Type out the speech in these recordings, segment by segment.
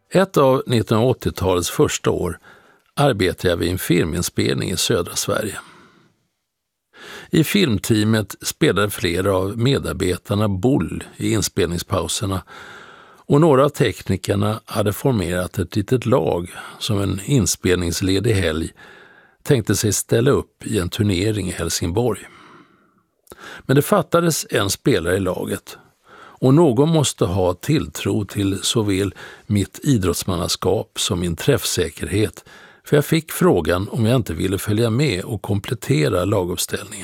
Ett av 1980-talets första år arbetade jag vid en filminspelning i södra Sverige. I filmteamet spelade flera av medarbetarna boll i inspelningspauserna och några av teknikerna hade formerat ett litet lag som en inspelningsledig helg tänkte sig ställa upp i en turnering i Helsingborg. Men det fattades en spelare i laget och någon måste ha tilltro till såväl mitt idrottsmannaskap som min träffsäkerhet, för jag fick frågan om jag inte ville följa med och komplettera laguppställningen.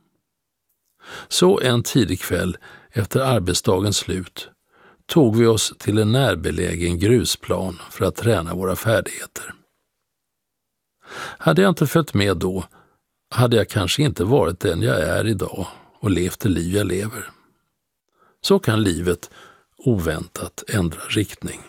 Så en tidig kväll efter arbetsdagens slut tog vi oss till en närbelägen grusplan för att träna våra färdigheter. Hade jag inte följt med då hade jag kanske inte varit den jag är idag och levt det liv jag lever. Så kan livet oväntat ändra riktning.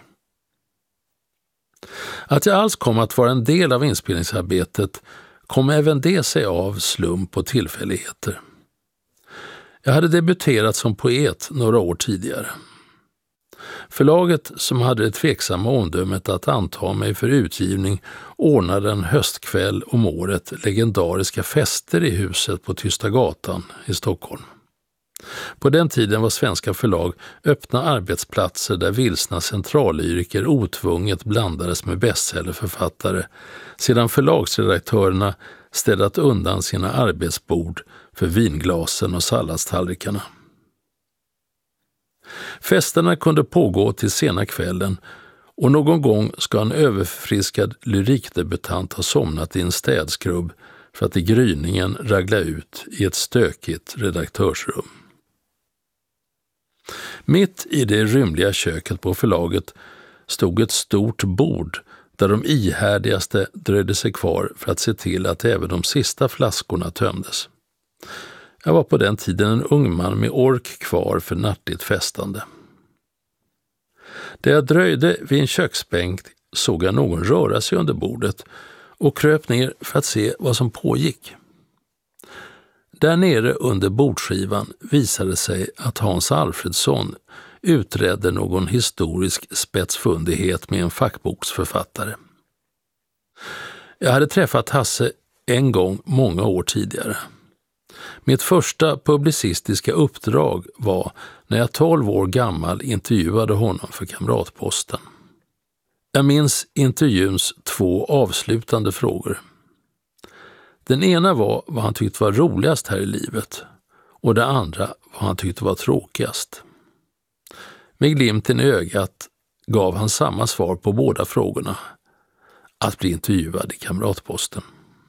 Att jag alls kom att vara en del av inspelningsarbetet kom även det sig av slump och tillfälligheter. Jag hade debuterat som poet några år tidigare. Förlaget som hade det tveksamma omdömet att anta mig för utgivning ordnade en höstkväll om året legendariska fester i huset på Tysta gatan i Stockholm. På den tiden var svenska förlag öppna arbetsplatser där vilsna centrallyriker otvunget blandades med bestsellerförfattare, sedan förlagsredaktörerna städat undan sina arbetsbord för vinglasen och salladstallrikarna. Festerna kunde pågå till sena kvällen och någon gång ska en överförfriskad lyrikdebutant ha somnat i en städskrubb för att i gryningen ragla ut i ett stökigt redaktörsrum. Mitt i det rymliga köket på förlaget stod ett stort bord där de ihärdigaste dröjde sig kvar för att se till att även de sista flaskorna tömdes. Jag var på den tiden en ung man med ork kvar för nattligt festande. Där jag dröjde vid en köksbänk såg jag någon röra sig under bordet och kröp ner för att se vad som pågick. Där nere under bordskivan visade sig att Hans Alfredsson utredde någon historisk spetsfundighet med en fackboksförfattare. Jag hade träffat Hasse en gång många år tidigare. Mitt första publicistiska uppdrag var när jag 12 år gammal intervjuade honom för Kamratposten. Jag minns intervjuns 2 avslutande frågor. Den ena var vad han tyckte var roligast här i livet och det andra vad han tyckte var tråkigast. Med glimten i ögat gav han samma svar på båda frågorna: att bli intervjuad i Kamratposten.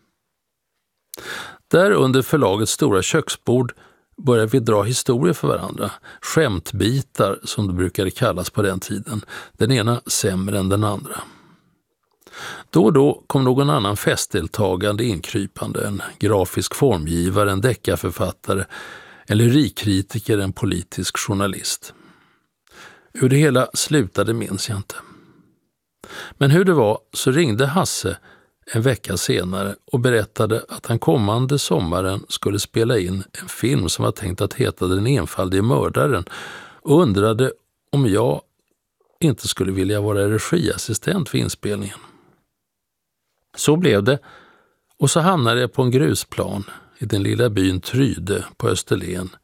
Där under förlagets stora köksbord började vi dra historier för varandra, skämtbitar som det brukade kallas på den tiden, den ena sämre än den andra. Då och då kom någon annan festdeltagande inkrypande, en grafisk formgivare, en deckarförfattare, en lyrikkritiker, en politisk journalist. Hur det hela slutade minns jag inte. Men hur det var så ringde Hasse en vecka senare och berättade att han kommande sommaren skulle spela in en film som var tänkt att heta Den enfaldige mördaren och undrade om jag inte skulle vilja vara regiassistent för inspelningen. Så blev det och så hamnade jag på en grusplan i den lilla byn Tryde på Österlen